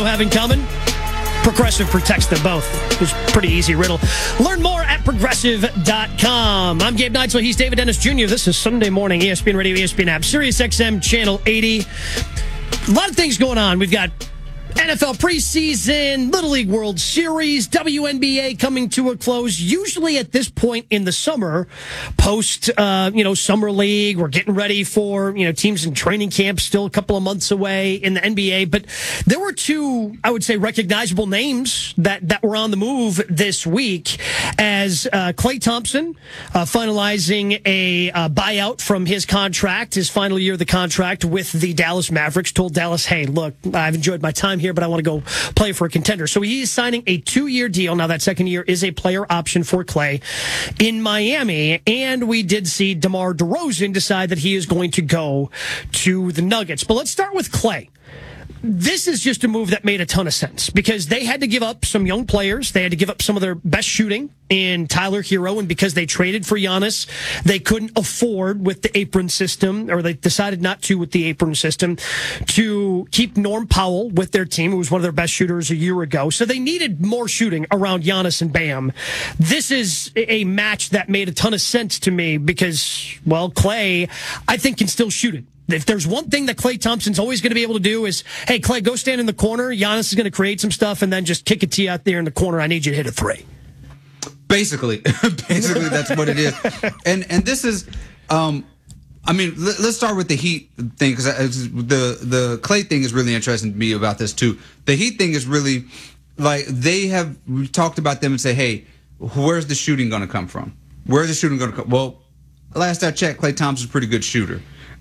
have in common? Progressive protects them both. It was a pretty easy riddle. Learn more at Progressive.com. I'm Gabe Neitzel. He's David Dennis Jr. This is Sunday Morning, ESPN Radio, ESPN App, Sirius XM, Channel 80. A lot of things going on. We've got NFL preseason, Little League World Series, WNBA coming to a close. Usually at this point in the summer, post, summer league, we're getting ready for, teams in training camp, still a couple of months away in the NBA. But there were two, I would say, recognizable names that were on the move this week as Klay Thompson finalizing a buyout from his contract, his final year of the contract with the Dallas Mavericks, told Dallas, hey, look, I've enjoyed my time here, but I want to go play for a contender. So he's signing a 2-year deal. Now that second year is a player option for Klay in Miami. And we did see DeMar DeRozan decide that he is going to go to the Nuggets. But let's start with Klay. This is just a move that made a ton of sense because they had to give up some young players. They had to give up some of their best shooting in Tyler Hero. And because they traded for Giannis, they couldn't afford with the apron system, or they decided not to with the apron system, to keep Norm Powell with their team, who was one of their best shooters a year ago. So they needed more shooting around Giannis and Bam. This is a match that made a ton of sense to me because, well, Klay, I think, can still shoot it. If there's one thing that Klay Thompson's always going to be able to do is, hey, Klay, go stand in the corner. Giannis is going to create some stuff and then just kick it to you out there in the corner. I need you to hit a three. Basically, that's what it is. And this is, let's start with the Heat thing because the Klay thing is really interesting to me about this too. The Heat thing is really like we've talked about them and say, hey, where's the shooting going to come from? Where's the shooting going to come? Well, last I checked, Klay Thompson's a pretty good shooter.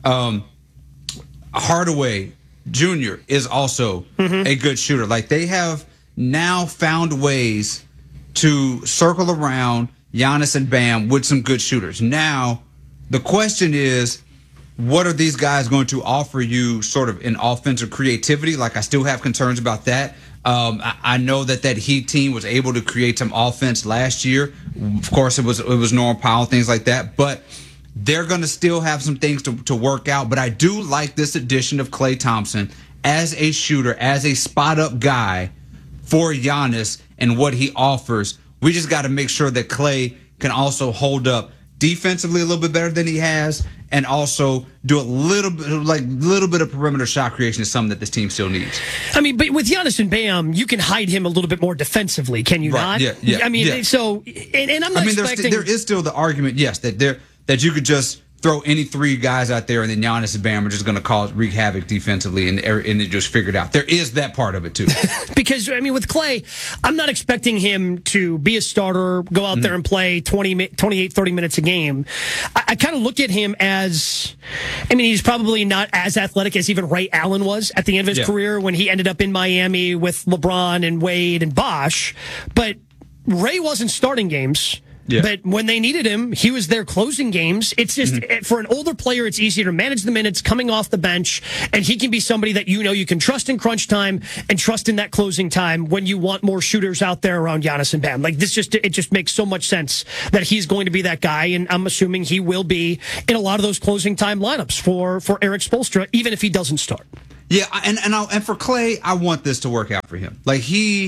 Hardaway Jr. is also a good shooter. Like they have now found ways to circle around Giannis and Bam with some good shooters. Now, the question is, what are these guys going to offer you sort of in offensive creativity? Like I still have concerns about that. I know that Heat team was able to create some offense last year. Of course, it was Norm Powell, things like that. But they're going to still have some things to work out. But I do like this addition of Klay Thompson as a shooter, as a spot-up guy for Giannis and what he offers. We just got to make sure that Klay can also hold up defensively a little bit better than he has and also do a little bit of perimeter shot creation is something that this team still needs. I mean, but with Giannis and Bam, you can hide him a little bit more defensively, can you not? Yeah. I mean, so, and I'm not expecting... there is still the argument, yes, that you could just throw any three guys out there and then Giannis and Bam are just going to wreak havoc defensively and they just figure it out. There is that part of it, too. Because, I mean, with Klay, I'm not expecting him to be a starter, go out there and play 28, 30 minutes a game. I kind of look at him as, I mean, he's probably not as athletic as even Ray Allen was at the end of his career when he ended up in Miami with LeBron and Wade and Bosh. But Ray wasn't starting games. Yeah. But when they needed him, he was there closing games. It's just, for an older player, it's easier to manage the minutes coming off the bench, and he can be somebody that you can trust in crunch time and trust in that closing time when you want more shooters out there around Giannis and Bam. Like it just makes so much sense that he's going to be that guy, and I'm assuming he will be in a lot of those closing time lineups for Erik Spoelstra, even if he doesn't start. Yeah, and for Klay, I want this to work out for him. Like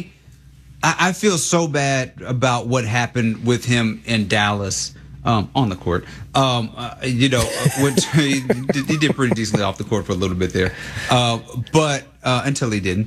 I feel so bad about what happened with him in Dallas on the court. Which he did pretty decently off the court for a little bit there, but until he didn't.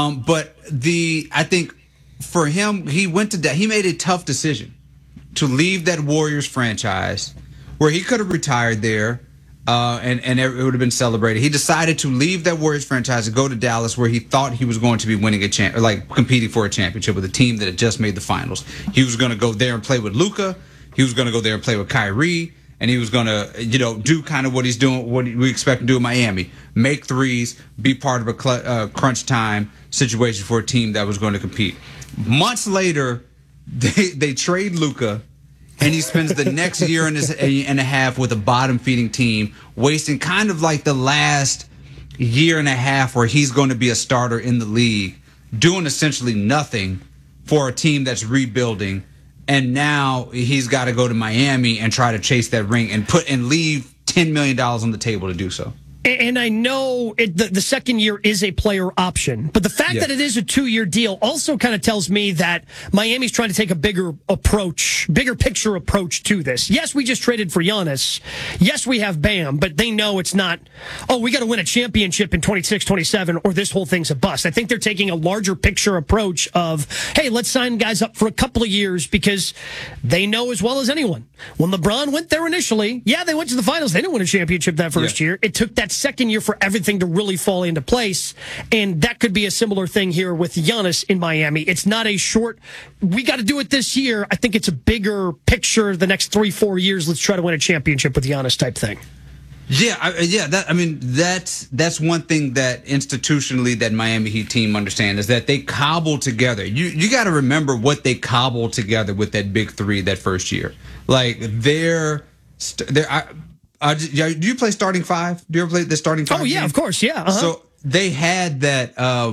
I think for him, he made a tough decision to leave that Warriors franchise where he could have retired there. And it would have been celebrated. He decided to leave that Warriors franchise and go to Dallas, where he thought he was going to be winning competing for a championship with a team that had just made the finals. He was going to go there and play with Luka. He was going to go there and play with Kyrie, and he was going to, do kind of what he's doing, what we expect to do in Miami: make threes, be part of a crunch time situation for a team that was going to compete. Months later, they trade Luka. And he spends the next year and a half with a bottom-feeding team, wasting kind of like the last year and a half where he's going to be a starter in the league, doing essentially nothing for a team that's rebuilding. And now he's got to go to Miami and try to chase that ring and leave $10 million on the table to do so. And I know the second year is a player option, but the fact that it is a 2-year deal also kind of tells me that Miami's trying to take a bigger picture approach to this. Yes, we just traded for Giannis. Yes, we have Bam, but they know it's not, we got to win a championship in 26, 27, or this whole thing's a bust. I think they're taking a larger picture approach of, hey, let's sign guys up for a couple of years because they know as well as anyone. When LeBron went there initially, they went to the finals. They didn't win a championship that first year. It took that second year for everything to really fall into place, and that could be a similar thing here with Giannis in Miami. It's not a short, we got to do it this year. I think it's a bigger picture the next 3-4 years. Let's try to win a championship with Giannis type thing. That's one thing that institutionally that Miami Heat team understand is that they cobble together. You got to remember what they cobbled together with that big three that first year. Like do you play starting five? Do you ever play the starting five? Oh yeah, game? Of course, yeah. Uh-huh. So they had that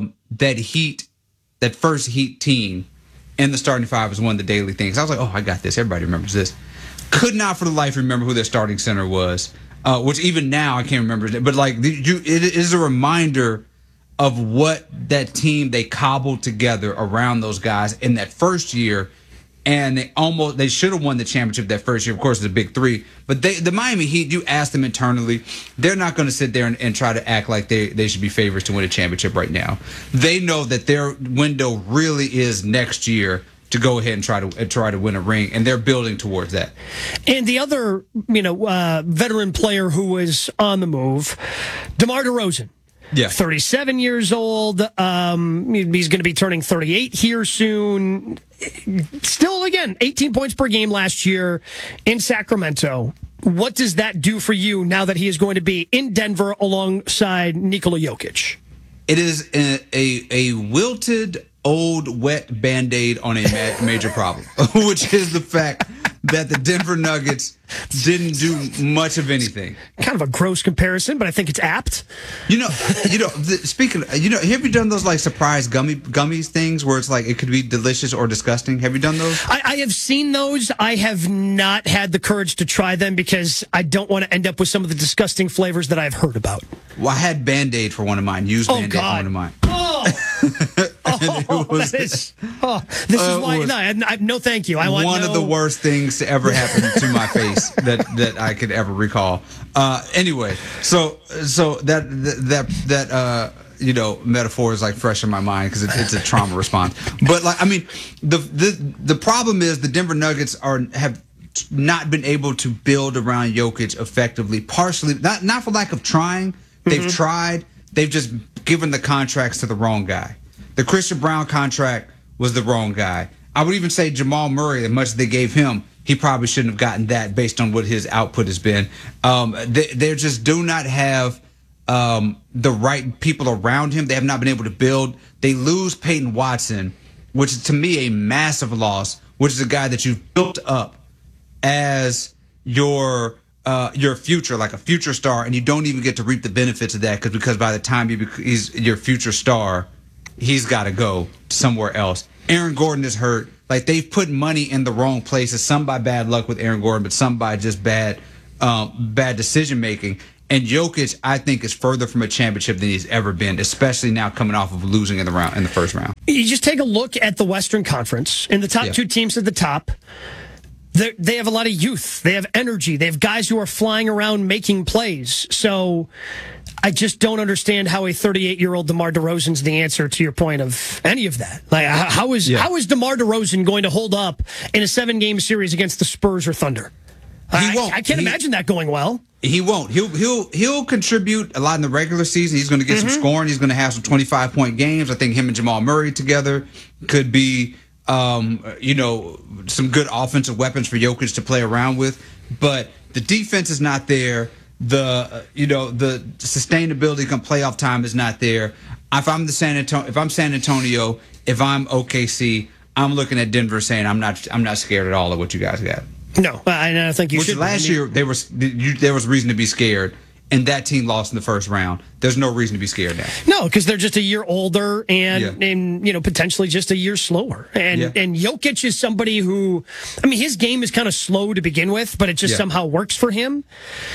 first Heat team in the starting five was one of the daily things. I was like, I got this. Everybody remembers this. Could not for the life remember who their starting center was. Which even now I can't remember. But it is a reminder of what that team they cobbled together around those guys in that first year. And they should have won the championship that first year. Of course, it's a big three. But the Miami Heat, you ask them internally, they're not going to sit there and try to act like they should be favorites to win a championship right now. They know that their window really is next year to go ahead and try to win a ring, and they're building towards that. And the other, veteran player who was on the move, DeMar DeRozan. Yeah. 37 years old. He's going to be turning 38 here soon. Still, again, 18 points per game last year in Sacramento. What does that do for you now that he is going to be in Denver alongside Nikola Jokic? It is a wilted, old, wet Band-Aid on a major problem, which is the fact that the Denver Nuggets didn't do much of anything. Kind of a gross comparison, but I think it's apt. Speaking, have you done those like surprise gummies things where it's like it could be delicious or disgusting? Have you done those? I have seen those. I have not had the courage to try them because I don't want to end up with some of the disgusting flavors that I've heard about. Well, I had Band-Aid for one of mine. Used Band-Aid for one of mine. This is why. No, thank you. I want one of the worst things to ever happen to my face that I could ever recall. Anyway, so that metaphor is like fresh in my mind because it's a trauma response. But the problem is the Denver Nuggets have not been able to build around Jokic effectively. Partially, not for lack of trying. They've tried. They've just given the contracts to the wrong guy. The Christian Brown contract was the wrong guy. I would even say Jamal Murray, as much as they gave him, he probably shouldn't have gotten that based on what his output has been. They just do not have the right people around him. They have not been able to build. They lose Peyton Watson, which is to me a massive loss, which is a guy that you've built up as your future, like a future star, and you don't even get to reap the benefits of that because by the time he's your future star, he's got to go somewhere else. Aaron Gordon is hurt. Like they've put money in the wrong places, some by bad luck with Aaron Gordon, but some by just bad decision making. And Jokic, I think, is further from a championship than he's ever been, especially now coming off of losing in the first round. You just take a look at the Western Conference and the top two teams at the top. They have a lot of youth. They have energy. They have guys who are flying around making plays. So I just don't understand how a 38-year-old DeMar DeRozan's the answer to your point of any of that. Like, how is DeMar DeRozan going to hold up in a 7-game series against the Spurs or Thunder? He won't. I can't imagine that going well. He won't. He'll contribute a lot in the regular season. He's going to get some scoring. He's going to have some 25-point games. I think him and Jamal Murray together could be some good offensive weapons for Jokic to play around with, but the defense is not there. The sustainability come playoff time is not there. If I'm San Antonio, if I'm OKC, I'm looking at Denver saying I'm not scared at all of what you guys got. No, I don't think you should. Last year there was reason to be scared. And that team lost in the first round. There's no reason to be scared now. No, because they're just a year older and potentially just a year slower. And Jokic is somebody who, his game is kind of slow to begin with, but it just somehow works for him.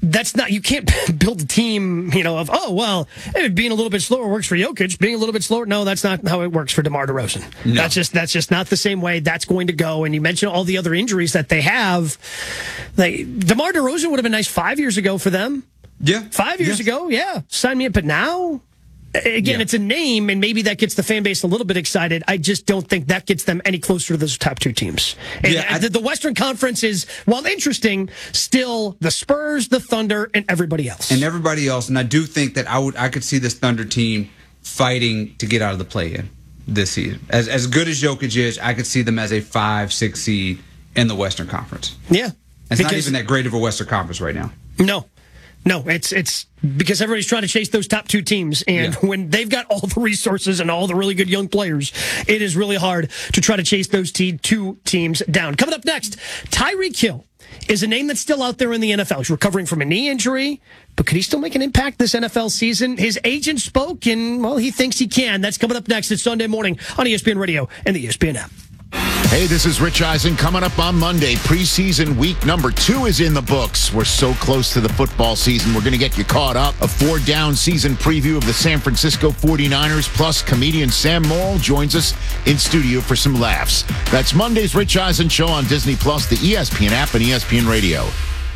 that's not, you can't build a team, being a little bit slower works for Jokic. Being a little bit slower, no, that's not how it works for DeMar DeRozan. No. That's just not the same way that's going to go. And you mentioned all the other injuries that they have. DeMar DeRozan would have been nice 5 years ago for them. Yeah. 5 years ago, yeah. Sign me up. But now, again, it's a name, and maybe that gets the fan base a little bit excited. I just don't think that gets them any closer to those top two teams. And the Western Conference is, while interesting, still the Spurs, the Thunder, and everybody else. And I do think that I could see this Thunder team fighting to get out of the play-in this season. As good as Jokic is, I could see them as a 5-6 seed in the Western Conference. Yeah. It's not even that great of a Western Conference right now. No, it's because everybody's trying to chase those top two teams, and when they've got all the resources and all the really good young players, it is really hard to try to chase those two teams down. Coming up next, Tyreek Hill is a name that's still out there in the NFL. He's recovering from a knee injury, but could he still make an impact this NFL season? His agent spoke, and, well, he thinks he can. That's coming up next. It's Sunday morning on ESPN Radio and the ESPN app. Hey, this is Rich Eisen. Coming up on Monday, preseason week number 2 is in the books. We're so close to the football season. We're going to get you caught up. A 4-down season preview of the San Francisco 49ers, plus comedian Sam Morrill joins us in studio for some laughs. That's Monday's Rich Eisen Show on Disney+, the ESPN app, and ESPN Radio.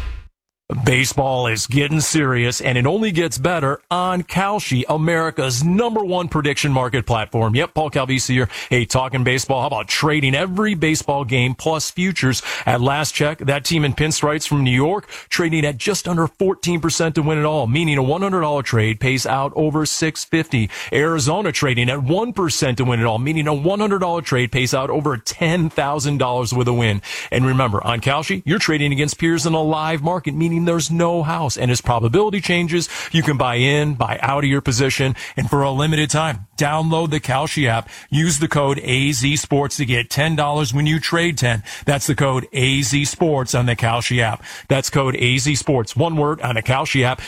Baseball is getting serious, and it only gets better on Kalshi, America's #1 prediction market platform. Yep, Paul Calvisi here. Hey, talking baseball. How about trading every baseball game plus futures? At last check, that team in pinstripes from New York trading at just under 14% to win it all, meaning a $100 trade pays out over $650. Arizona trading at 1% to win it all, meaning a $100 trade pays out over $10,000 with a win. And remember, on Kalshi, you're trading against peers in a live market, meaning there's no house. And as probability changes, you can buy in, buy out of your position. And for a limited time, download the Kalshi app. Use the code AZSports to get $10 when you trade 10. That's the code AZSports on the Kalshi app. That's code AZSports. One word on the Kalshi app.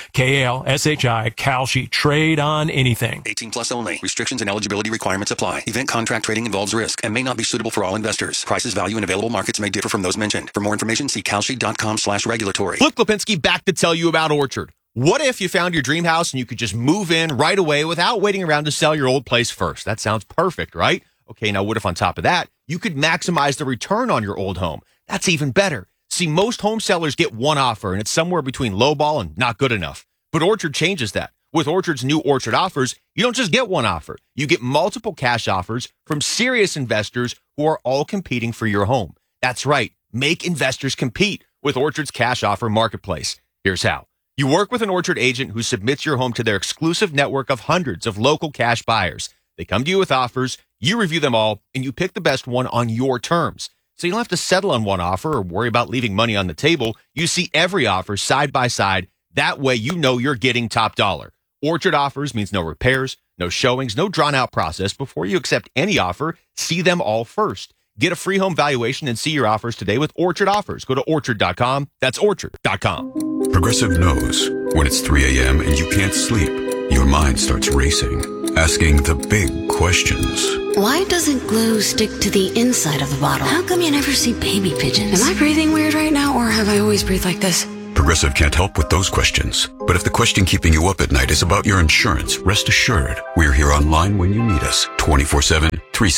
KALSHI. Kalshi. Trade on anything. 18 plus only. Restrictions and eligibility requirements apply. Event contract trading involves risk and may not be suitable for all investors. Prices, value, and available markets may differ from those mentioned. For more information, see kalshi.com/regulatory. Flip Lipinski back to tell you about Orchard. What if you found your dream house and you could just move in right away without waiting around to sell your old place first? That sounds perfect, right? Okay, now what if on top of that, you could maximize the return on your old home? That's even better. See, most home sellers get one offer, and it's somewhere between lowball and not good enough. But Orchard changes that. With Orchard's new Orchard offers, you don't just get one offer. You get multiple cash offers from serious investors who are all competing for your home. That's right. Make investors compete with Orchard's cash offer marketplace. Here's how. You work with an Orchard agent who submits your home to their exclusive network of hundreds of local cash buyers. They come to you with offers, you review them all, and you pick the best one on your terms. So you don't have to settle on one offer or worry about leaving money on the table. You see every offer side by side. That way you know you're getting top dollar. Orchard offers means no repairs, no showings, no drawn-out process. Before you accept any offer, see them all first. Get a free home valuation and see your offers today with Orchard offers. Go to Orchard.com. That's Orchard.com. Progressive knows when it's 3 a.m. and you can't sleep, your mind starts racing, asking the big questions. Why doesn't glue stick to the inside of the bottle? How come you never see baby pigeons? Am I breathing weird right now, or have I always breathed like this? Progressive can't help with those questions. But if the question keeping you up at night is about your insurance, rest assured, we're here online when you need us, 24/7,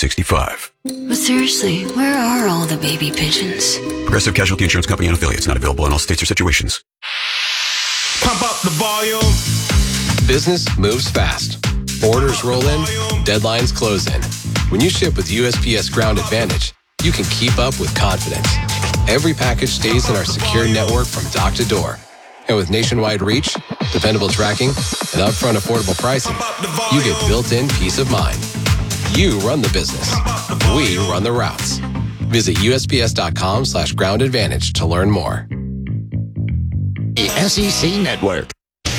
365. But seriously, where are all the baby pigeons? Progressive Casualty Insurance Company and affiliates, not available in all states or situations. Pump up the volume. Business moves fast. Orders roll in, deadlines close in. When you ship with USPS Ground Advantage, you can keep up with confidence. Every package stays in our secure network from dock to door. And with nationwide reach, dependable tracking, and upfront affordable pricing, you get built-in peace of mind. You run the business. We run the routes. Visit USPS.com/ground advantage to learn more. The SEC Network.